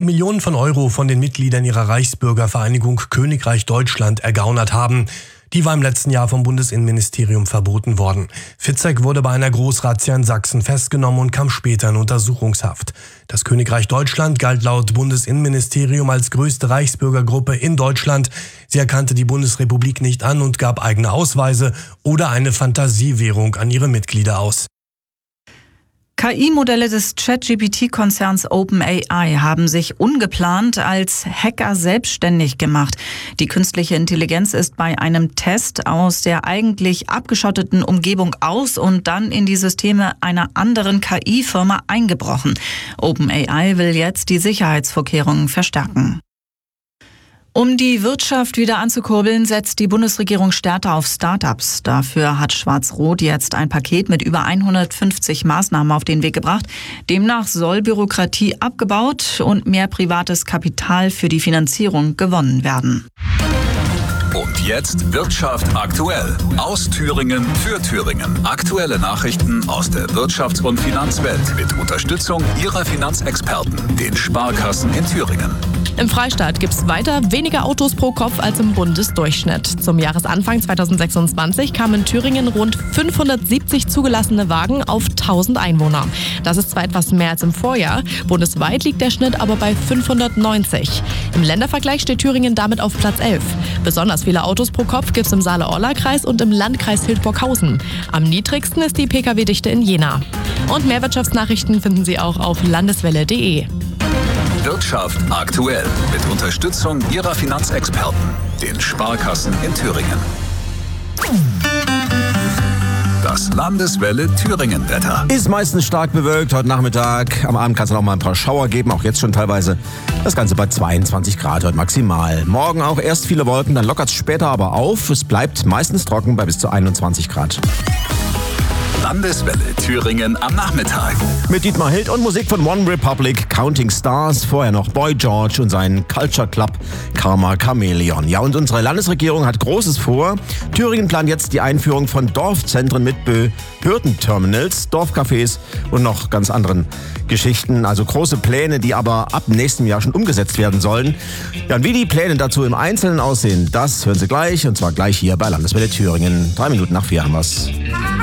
Millionen von Euro von den Mitgliedern ihrer Reichsbürgervereinigung Königreich Deutschland ergaunert haben. Die war im letzten Jahr vom Bundesinnenministerium verboten worden. Fitzek wurde bei einer Großrazzia in Sachsen festgenommen und kam später in Untersuchungshaft. Das Königreich Deutschland galt laut Bundesinnenministerium als größte Reichsbürgergruppe in Deutschland. Sie erkannte die Bundesrepublik nicht an und gab eigene Ausweise oder eine Fantasiewährung an ihre Mitglieder aus. KI-Modelle des ChatGPT-Konzerns OpenAI haben sich ungeplant als Hacker selbstständig gemacht. Die künstliche Intelligenz ist bei einem Test aus der eigentlich abgeschotteten Umgebung aus und dann in die Systeme einer anderen KI-Firma eingebrochen. OpenAI will jetzt die Sicherheitsvorkehrungen verstärken. Um die Wirtschaft wieder anzukurbeln, setzt die Bundesregierung stärker auf Start-ups. Dafür hat Schwarz-Rot jetzt ein Paket mit über 150 Maßnahmen auf den Weg gebracht. Demnach soll Bürokratie abgebaut und mehr privates Kapital für die Finanzierung gewonnen werden. Und jetzt Wirtschaft aktuell. Aus Thüringen für Thüringen. Aktuelle Nachrichten aus der Wirtschafts- und Finanzwelt mit Unterstützung Ihrer Finanzexperten, den Sparkassen in Thüringen. Im Freistaat gibt es weiter weniger Autos pro Kopf als im Bundesdurchschnitt. Zum Jahresanfang 2026 kamen in Thüringen rund 570 zugelassene Wagen auf 1000 Einwohner. Das ist zwar etwas mehr als im Vorjahr, bundesweit liegt der Schnitt aber bei 590. Im Ländervergleich steht Thüringen damit auf Platz 11. Besonders viele Autos pro Kopf gibt es im Saale-Orla-Kreis und im Landkreis Hildburghausen. Am niedrigsten ist die Pkw-Dichte in Jena. Und mehr Wirtschaftsnachrichten finden Sie auch auf landeswelle.de. Wirtschaft aktuell mit Unterstützung Ihrer Finanzexperten, den Sparkassen in Thüringen. Das Landeswelle Thüringen-Wetter. Ist meistens stark bewölkt heute Nachmittag. Am Abend kann es noch mal ein paar Schauer geben, auch jetzt schon teilweise. Das Ganze bei 22 Grad heute maximal. Morgen auch erst viele Wolken, dann lockert es später aber auf. Es bleibt meistens trocken bei bis zu 21 Grad. Landeswelle Thüringen am Nachmittag. Mit Dietmar Hild und Musik von One Republic, Counting Stars, vorher noch Boy George und seinen Culture Club Karma Chameleon. Ja, und unsere Landesregierung hat Großes vor. Thüringen plant jetzt die Einführung von Dorfzentren mit Behördenterminals, Dorfcafés und noch ganz anderen Geschichten. Also große Pläne, die aber ab nächstem Jahr schon umgesetzt werden sollen. Ja, und wie die Pläne dazu im Einzelnen aussehen, das hören Sie gleich, und zwar gleich hier bei Landeswelle Thüringen. 3 Minuten nach 4 haben wir's.